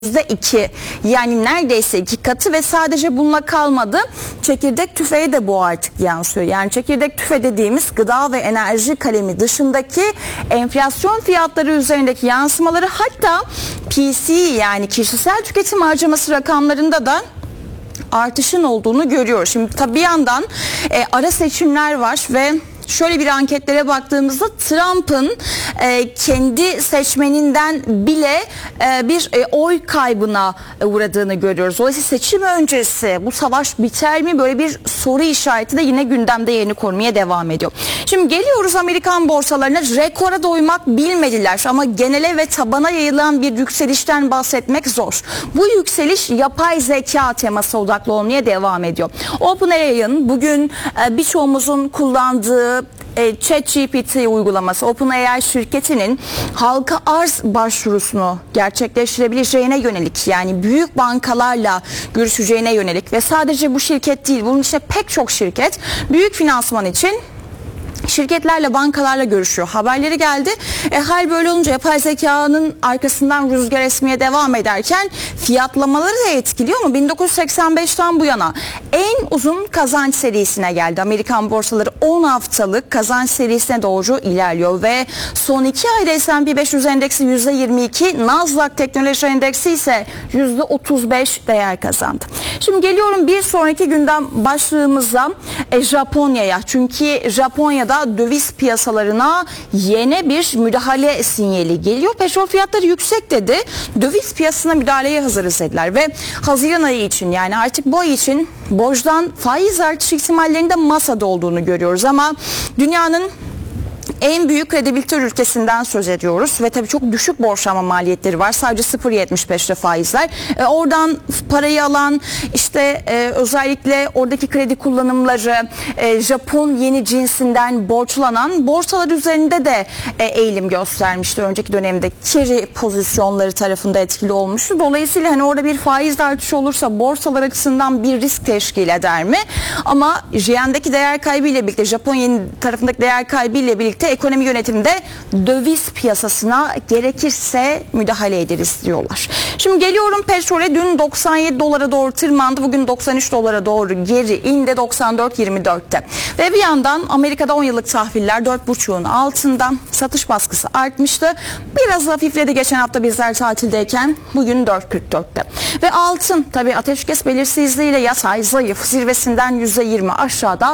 %2, yani neredeyse 2 katı ve sadece bununla kalmadı. Çekirdek tüfeğe de bu artık yansıyor. Yani çekirdek tüfe dediğimiz gıda ve enerji kalemi dışındaki enflasyon fiyatları üzerindeki yansımaları, hatta PC yani kişisel tüketim harcaması rakamlarında da artışın olduğunu görüyoruz. Şimdi tabii bir yandan ara seçimler var ve şöyle bir anketlere baktığımızda Trump'ın kendi seçmeninden bile bir oy kaybına uğradığını görüyoruz. Dolayısıyla seçim öncesi bu savaş biter mi? Böyle bir soru işareti de yine gündemde yerini korumaya devam ediyor. Şimdi geliyoruz Amerikan borsalarına. Rekora doymak bilmediler ama genele ve tabana yayılan bir yükselişten bahsetmek zor. Bu yükseliş yapay zeka teması odaklı olmaya devam ediyor. OpenAI'ın bugün birçoğumuzun kullandığı ChatGPT uygulaması, OpenAI şirketinin halka arz başvurusunu gerçekleştirebileceğine yönelik, yani büyük bankalarla görüşeceğine yönelik ve sadece bu şirket değil, bunun içinde pek çok şirket büyük finansman için şirketlerle, bankalarla görüşüyor haberleri geldi. Hal böyle olunca yapay zekanın arkasından rüzgar esmeye devam ederken fiyatlamaları da etkiliyor mu? 1985'ten bu yana en uzun kazanç serisine geldi. Amerikan borsaları 10 haftalık kazanç serisine doğru ilerliyor ve son 2 ayda S&P 500 endeksi %22, Nasdaq Teknoloji Endeksi ise %35 değer kazandı. Şimdi geliyorum bir sonraki gündem başlığımıza, Japonya'ya. Çünkü Japonya'da döviz piyasalarına yeni bir müdahale sinyali geliyor. Petrol fiyatları yüksek dedi. Döviz piyasasına müdahaleye hazırız dediler ve Haziran ayı için, yani artık bu ay için borçtan faiz artış ihtimallerinde masada olduğunu görüyoruz ama dünyanın en büyük kredibilite ülkesinden söz ediyoruz ve tabii çok düşük borçlama maliyetleri var. Sadece 0.75'te faizler. Oradan parayı alan, işte özellikle oradaki kredi kullanımları, Japon yeni cinsinden borçlanan borsalar üzerinde de eğilim göstermişti. Önceki dönemde carry pozisyonları tarafında etkili olmuştu. Dolayısıyla hani orada bir faiz artışı olursa borsalar açısından bir risk teşkil eder mi? Ama yen'deki değer kaybıyla birlikte, Japon yeni tarafındaki değer kaybıyla birlikte ekonomi yönetiminde döviz piyasasına gerekirse müdahale ederiz diyorlar. Şimdi geliyorum petrole. Dün 97 dolara doğru tırmandı. Bugün 93 dolara doğru geri indi, 94.24'te. Ve bir yandan Amerika'da 10 yıllık tahviller 4.5'un altında, satış baskısı artmıştı. Biraz hafifledi geçen hafta bizler tatildeyken, bugün 4.44'te. Ve altın tabii ateşkes belirsizliğiyle yatay, zayıf, zirvesinden %20 aşağıda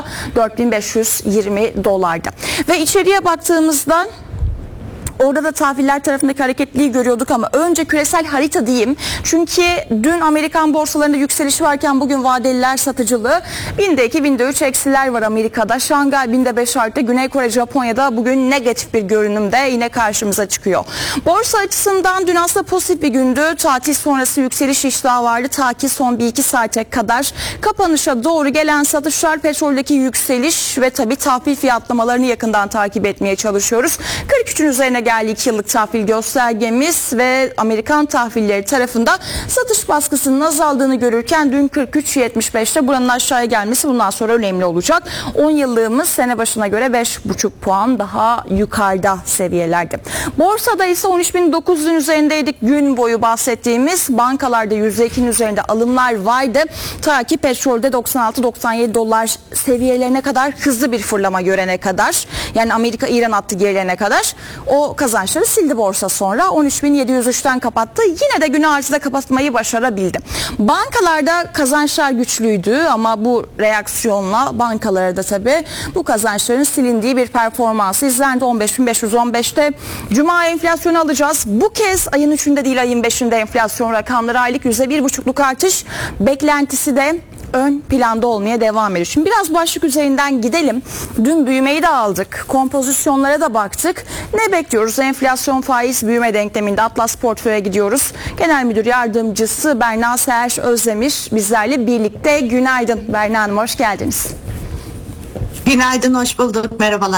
4.520 dolarda. Ve içeriye baktığımızda orada da tahviller tarafındaki hareketliliği görüyorduk ama önce küresel harita diyeyim. Çünkü dün Amerikan borsalarında yükseliş varken bugün vadeliler satıcılığı, binde 2, binde 3 eksiler var Amerika'da. Şangay binde 5 arttı. Güney Kore, Japonya'da bugün negatif bir görünümde yine karşımıza çıkıyor. Borsa açısından dün aslında pozitif bir gündü. Tatil sonrası yükseliş iştahı vardı. Ta ki son 1-2 saate kadar kapanışa doğru gelen satışlar, petroldeki yükseliş ve tabii tahvil fiyatlamalarını yakından takip etmeye çalışıyoruz. 43'ün üzerine geldi 2 yıllık tahvil göstergemiz ve Amerikan tahvilleri tarafında satış baskısının azaldığını görürken dün 43.75'te buranın aşağıya gelmesi bundan sonra önemli olacak. 10 yıllığımız sene başına göre 5,5 puan daha yukarıda seviyelerde. Borsada ise 13.900'ün üzerindeydik gün boyu bahsettiğimiz. Bankalarda %2'nin üzerinde alımlar vardı. Ta ki petrolde 96-97 dolar seviyelerine kadar hızlı bir fırlama görene kadar, yani Amerika-İran hattı gerilene kadar o kazançları sildi borsa sonra. 13.703'ten kapattı. Yine de günü artıda kapatmayı başarabildi. Bankalarda kazançlar güçlüydü ama bu reaksiyonla bankalara da tabii bu kazançların silindiği bir performansı izlendi. 15.515'te Cuma enflasyonu alacağız. Bu kez ayın 3'ünde değil, ayın 5'inde enflasyon rakamları, aylık %1,5'luk artış beklentisi de ön planda olmaya devam ediyor. Şimdi biraz başlık üzerinden gidelim. Dün büyümeyi de aldık. Kompozisyonlara da baktık. Ne bekliyoruz? Enflasyon, faiz, büyüme denkleminde Atlas Portföy'e gidiyoruz. Genel Müdür Yardımcısı Berna Seher Özdemir bizlerle birlikte. Günaydın Berna Hanım, hoş geldiniz. Günaydın, hoş bulduk. Merhabalar.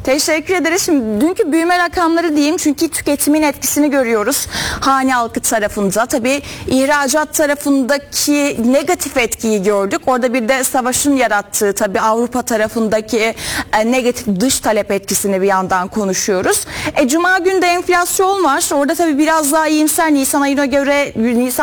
Teşekkür ederiz. Şimdi dünkü büyüme rakamları diyeyim çünkü tüketimin etkisini görüyoruz hane halkı tarafında. Tabii ihracat tarafındaki negatif etkiyi gördük. Orada bir de savaşın yarattığı tabii Avrupa tarafındaki negatif dış talep etkisini bir yandan konuşuyoruz. Cuma günü de enflasyon var. Orada tabii biraz daha iyimser Nisan ayına göre